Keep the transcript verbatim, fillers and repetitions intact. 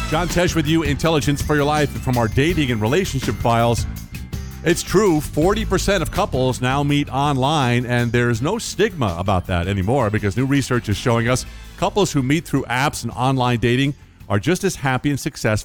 John Tesh with you, Intelligence for Your Life, from our dating and relationship files. It's true, forty percent of couples now meet online, and there's no stigma about that anymore because new research is showing us couples who meet through apps and online dating are just as happy and successful